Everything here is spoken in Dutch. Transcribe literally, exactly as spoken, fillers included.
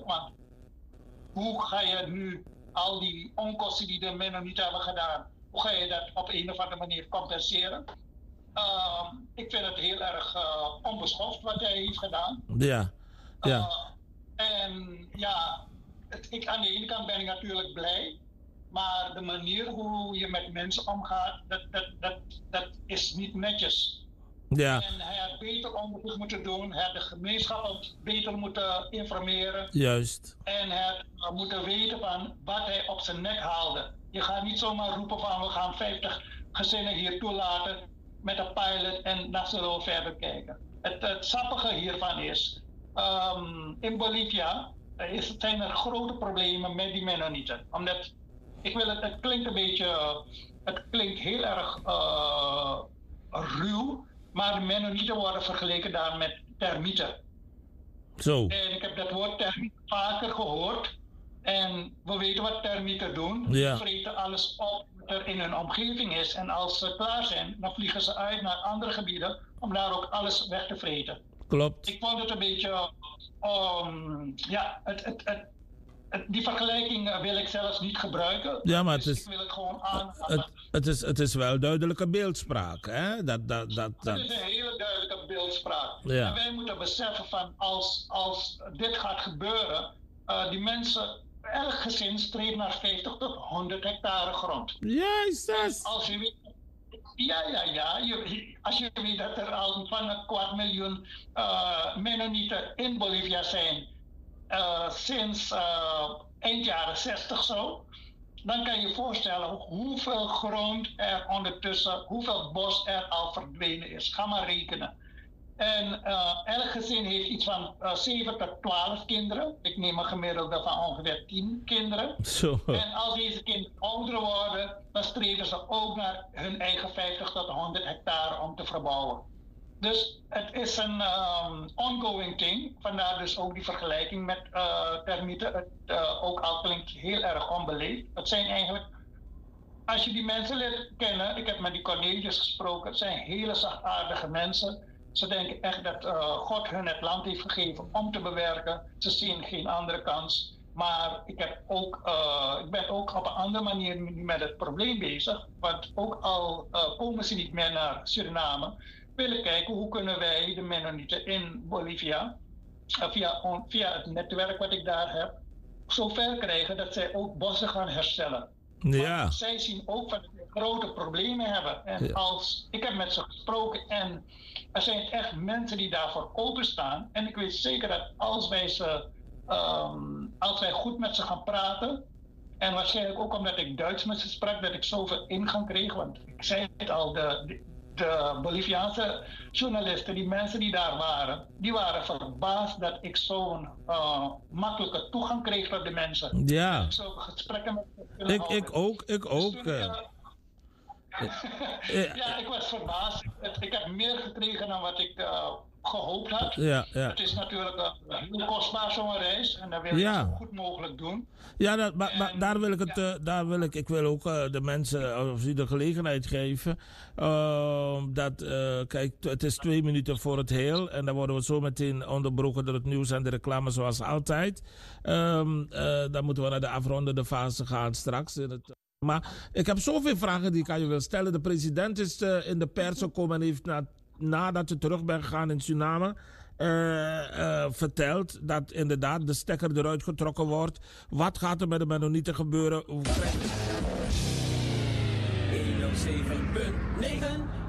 Want hoe ga je nu al die onkosten die de Mennonieten hebben gedaan, hoe ga je dat op een of andere manier compenseren? Uh, ik vind het heel erg uh, onbeschoft wat hij heeft gedaan. Ja, ja. Uh, en ja, het, ik, aan de ene kant ben ik natuurlijk blij, maar de manier hoe je met mensen omgaat, dat, dat, dat, dat is niet netjes. Ja. En hij had beter onderzoek moeten doen, hij had de gemeenschap beter moeten informeren. Juist. En hij had moeten weten van wat hij op zijn nek haalde. Je gaat niet zomaar roepen van we gaan vijftig gezinnen hier toelaten met een pilot en dan zullen we verder kijken. Het, het sappige hiervan is, um, in Bolivia is, zijn er grote problemen met die Mennonieten. Omdat, ik wil het, het klinkt een beetje, het klinkt heel erg uh, ruw, maar de Mennonieten worden vergeleken daar met termieten. Zo. En ik heb dat woord termieten vaker gehoord. En we weten wat termieten doen. Ja. Ze vreten alles op wat er in hun omgeving is. En als ze klaar zijn, dan vliegen ze uit naar andere gebieden om daar ook alles weg te vreten. Klopt. Ik vond het een beetje, um, ja, het, het, het, het, die vergelijking wil ik zelfs niet gebruiken. Ja, maar dus het is, ik wil het gewoon aan. Het, het, is, het is wel duidelijke beeldspraak, hè? Dat, dat, dat, dat. Het is een hele duidelijke beeldspraak. Ja. En wij moeten beseffen van als, als dit gaat gebeuren, uh, die mensen, elk gezin streeft naar vijftig tot honderd hectare grond. Jezus! Als je weet, ja, ja, ja. Je, als je weet dat er al van een kwart miljoen uh, Mennonieten in Bolivia zijn, uh, sinds uh, eind jaren zestig zo, dan kan je je voorstellen hoeveel grond er ondertussen, hoeveel bos er al verdwenen is. Ga maar rekenen. En uh, elk gezin heeft iets van uh, zeven tot twaalf kinderen. Ik neem een gemiddelde van ongeveer tien kinderen. Zo. En als deze kinderen ouder worden, dan streven ze ook naar hun eigen vijftig tot honderd hectare om te verbouwen. Dus het is een um, ongoing thing. Vandaar dus ook die vergelijking met uh, termieten. Het uh, ook al klinkt heel erg onbeleefd. Het zijn eigenlijk, als je die mensen leert kennen, ik heb met die Cornelius gesproken, het zijn hele zachtaardige mensen. Ze denken echt dat uh, God hun het land heeft gegeven om te bewerken. Ze zien geen andere kans. Maar ik, heb ook, uh, ik ben ook op een andere manier met het probleem bezig. Want ook al uh, komen ze niet meer naar Suriname, willen kijken hoe kunnen wij de Mennonieten in Bolivia, uh, via, on, via het netwerk wat ik daar heb, zover krijgen dat zij ook bossen gaan herstellen. Ja. Maar zij zien ook dat ze grote problemen hebben. En ja. als, ik heb met ze gesproken en er zijn echt mensen die daarvoor openstaan. En ik weet zeker dat als wij, ze, um, als wij goed met ze gaan praten, en waarschijnlijk ook omdat ik Duits met ze sprak, dat ik zoveel ingang kreeg. Want ik zei het al, de, de, de Boliviaanse journalisten, die mensen die daar waren, die waren verbaasd dat ik zo'n uh, makkelijke toegang kreeg tot de mensen. Ja. Dat ik zo gesprekken met ze ik, ik ook, ik ook. Dus toen, uh, ja, ik was verbaasd. Ik heb meer gekregen dan wat ik uh, gehoopt had. Ja, ja. Het is natuurlijk uh, heel kostbaar zo'n reis en dat wil ik ja. zo goed mogelijk doen. Ja, dat, maar, en, maar daar wil ik het, ja. uh, daar wil ik, ik wil ook uh, de mensen of de gelegenheid geven. Uh, dat, uh, kijk, het is twee minuten voor het heel en dan worden we zo meteen onderbroken door het nieuws en de reclame zoals altijd. Um, uh, dan moeten we naar de afrondende fase gaan straks in het. Maar ik heb zoveel vragen die ik aan je wil stellen. De president is uh, in de pers gekomen en heeft na, nadat je terug bent gegaan in Suriname uh, uh, verteld dat inderdaad de stekker eruit getrokken wordt. Wat gaat er met de Mennonieten gebeuren? honderdzeven komma negen